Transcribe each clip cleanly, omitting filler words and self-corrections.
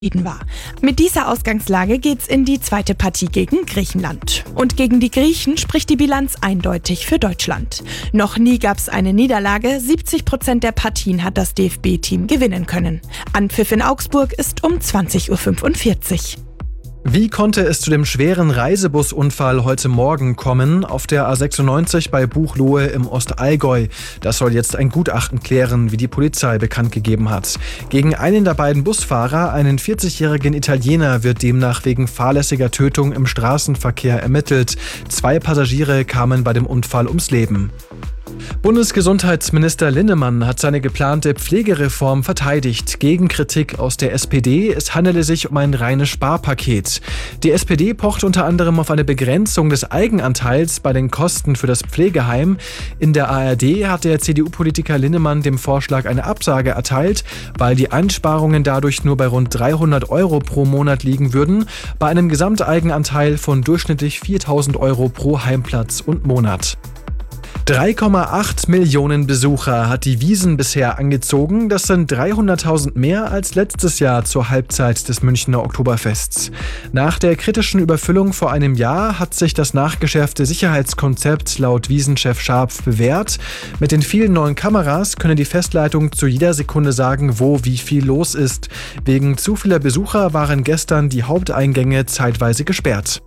war. Mit dieser Ausgangslage geht's in die zweite Partie gegen Griechenland. Und gegen die Griechen spricht die Bilanz eindeutig für Deutschland. Noch nie gab's eine Niederlage, 70% der Partien hat das DFB-Team gewinnen können. Anpfiff in Augsburg ist um 20.45 Uhr. Wie konnte es zu dem schweren Reisebusunfall heute Morgen kommen auf der A96 bei Buchloe im Ostallgäu? Das soll jetzt ein Gutachten klären, wie die Polizei bekannt gegeben hat. Gegen einen der beiden Busfahrer, einen 40-jährigen Italiener, wird demnach wegen fahrlässiger Tötung im Straßenverkehr ermittelt. 2 Passagiere kamen bei dem Unfall ums Leben. Bundesgesundheitsminister Linnemann hat seine geplante Pflegereform verteidigt. Gegen Kritik aus der SPD, es handele sich um ein reines Sparpaket. Die SPD pocht unter anderem auf eine Begrenzung des Eigenanteils bei den Kosten für das Pflegeheim. In der ARD hat der CDU-Politiker Linnemann dem Vorschlag eine Absage erteilt, weil die Einsparungen dadurch nur bei rund 300 € pro Monat liegen würden, bei einem Gesamteigenanteil von durchschnittlich 4.000 € pro Heimplatz und Monat. 3,8 Millionen Besucher hat die Wiesn bisher angezogen. Das sind 300.000 mehr als letztes Jahr zur Halbzeit des Münchner Oktoberfests. Nach der kritischen Überfüllung vor einem Jahr hat sich das nachgeschärfte Sicherheitskonzept laut Wiesn-Chef Scharpf bewährt. Mit den vielen neuen Kameras könne die Festleitung zu jeder Sekunde sagen, wo wie viel los ist. Wegen zu vieler Besucher waren gestern die Haupteingänge zeitweise gesperrt.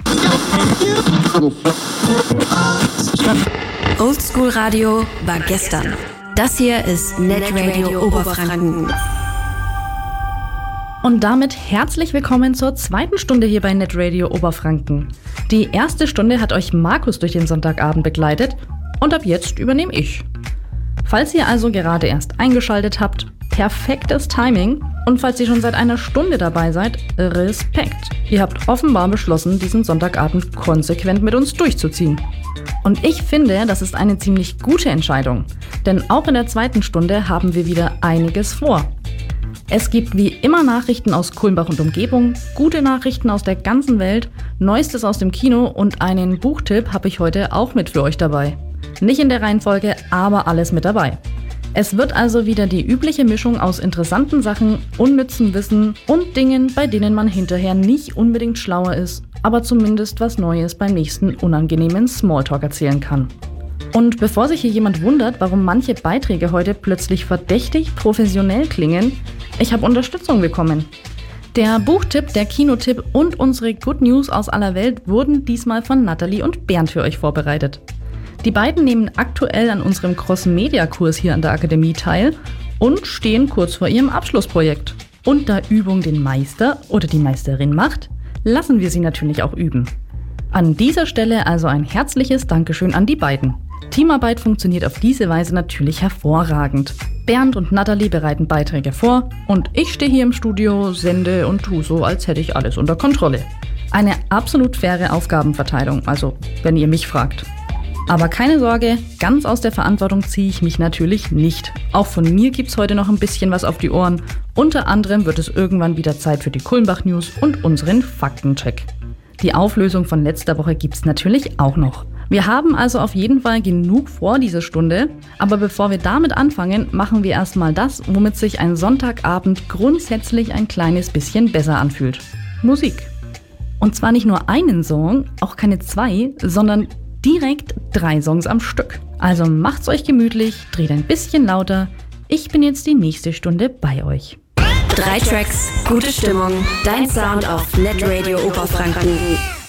Oldschool Radio war gestern. Das hier ist Netradio Oberfranken. Und damit herzlich willkommen zur zweiten Stunde hier bei Netradio Oberfranken. Die erste Stunde hat euch Markus durch den Sonntagabend begleitet und ab jetzt übernehme ich. Falls ihr also gerade erst eingeschaltet habt, perfektes Timing. Und falls ihr schon seit einer Stunde dabei seid, Respekt. Ihr habt offenbar beschlossen, diesen Sonntagabend konsequent mit uns durchzuziehen. Und ich finde, das ist eine ziemlich gute Entscheidung. Denn auch in der zweiten Stunde haben wir wieder einiges vor. Es gibt wie immer Nachrichten aus Kulmbach und Umgebung, gute Nachrichten aus der ganzen Welt, Neuestes aus dem Kino und einen Buchtipp habe ich heute auch mit für euch dabei. Nicht in der Reihenfolge, aber alles mit dabei. Es wird also wieder die übliche Mischung aus interessanten Sachen, unnützem Wissen und Dingen, bei denen man hinterher nicht unbedingt schlauer ist, aber zumindest was Neues beim nächsten unangenehmen Smalltalk erzählen kann. Und bevor sich hier jemand wundert, warum manche Beiträge heute plötzlich verdächtig professionell klingen, ich habe Unterstützung bekommen. Der Buchtipp, der Kinotipp und unsere Good News aus aller Welt wurden diesmal von Nathalie und Bernd für euch vorbereitet. Die beiden nehmen aktuell an unserem Cross-Media-Kurs hier an der Akademie teil und stehen kurz vor ihrem Abschlussprojekt. Und da Übung den Meister oder die Meisterin macht, lassen wir sie natürlich auch üben. An dieser Stelle also ein herzliches Dankeschön an die beiden. Teamarbeit funktioniert auf diese Weise natürlich hervorragend. Bernd und Nathalie bereiten Beiträge vor und ich stehe hier im Studio, sende und tue so, als hätte ich alles unter Kontrolle. Eine absolut faire Aufgabenverteilung, also wenn ihr mich fragt. Aber keine Sorge, ganz aus der Verantwortung ziehe ich mich natürlich nicht. Auch von mir gibt's heute noch ein bisschen was auf die Ohren. Unter anderem wird es irgendwann wieder Zeit für die Kulmbach-News und unseren Faktencheck. Die Auflösung von letzter Woche gibt's natürlich auch noch. Wir haben also auf jeden Fall genug vor diese Stunde. Aber bevor wir damit anfangen, machen wir erstmal das, womit sich ein Sonntagabend grundsätzlich ein kleines bisschen besser anfühlt. Musik. Und zwar nicht nur einen Song, auch keine 2, sondern direkt 3 Songs am Stück. Also macht's euch gemütlich, dreht ein bisschen lauter. Ich bin jetzt die nächste Stunde bei euch. 3 Tracks, gute Stimmung, dein Sound auf Netradio Oberfranken.